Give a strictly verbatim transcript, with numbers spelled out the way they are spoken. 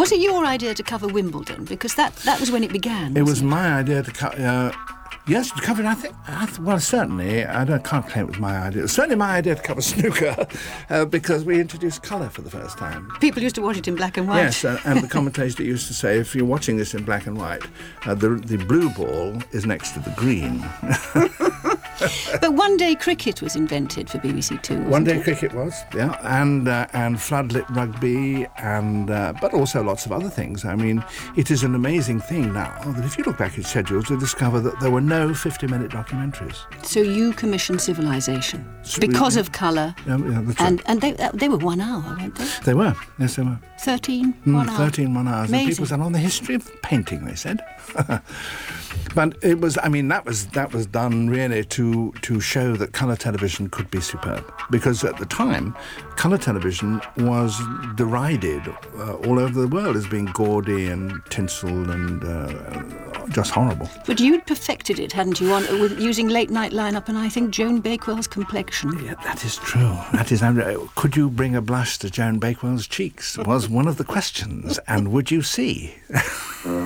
Was it your idea to cover Wimbledon? Because that, that was when it began. It was wasn't my idea to cover... Uh, yes, to cover it, I think... I th- well, certainly, I don't, can't claim it was my idea. It was certainly my idea to cover snooker, uh, because we introduced colour for the first time. People used to watch it in black and white. Yes, uh, and the commentator used to say, if you're watching this in black and white, uh, the, the blue ball is next to the green. But one-day cricket was invented for B B C Two, wasn't One-day it? cricket was, yeah, and uh, and floodlit rugby, and uh, but also lots of other things. I mean, it is an amazing thing now that if you look back at schedules, you discover that there were no fifty-minute documentaries. So you commissioned Civilization So- because of colour, Yeah, yeah, that's right. and and they uh, they were one hour, weren't they? They were, yes, they were. Thirteen, Mm, one hour. thirteen one hours. Amazing. And people said, on the history of painting, they said. But it was, I mean, that was that was done really to to show that colour television could be superb. Because at the time, colour television was derided uh, all over the world as being gaudy and tinselled and uh, just horrible. But you'd perfected it, hadn't you, on, with using late-night line-up and I think Joan Bakewell's complexion. Yeah, that is true. That is. Could you bring a blush to Joan Bakewell's cheeks? Was one of the questions. And would you see?